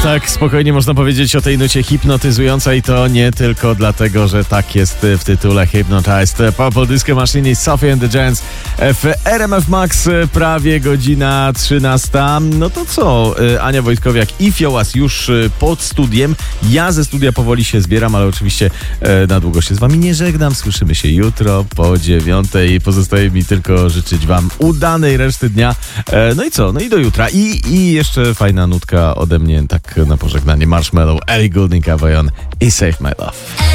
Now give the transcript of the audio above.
Tak, spokojnie można powiedzieć o tej nucie hipnotyzującej, to nie tylko dlatego, że tak jest w tytule Hypnotized. Purple Disco Machine i Sophie and the Giants w RMF Max, prawie godzina 13. No to co, Ania Wojtkowiak i Fiołas już pod studiem. Ja ze studia powoli się zbieram, ale oczywiście na długo się z wami nie żegnam. Słyszymy się jutro po 9:00. Pozostaje mi tylko życzyć wam udanej reszty dnia. No i co? No i do jutra. I jeszcze fajna nutka ode mnie, tak na pożegnanie. Marshmallow, Ellie Goulding, Avayon i Save My Love.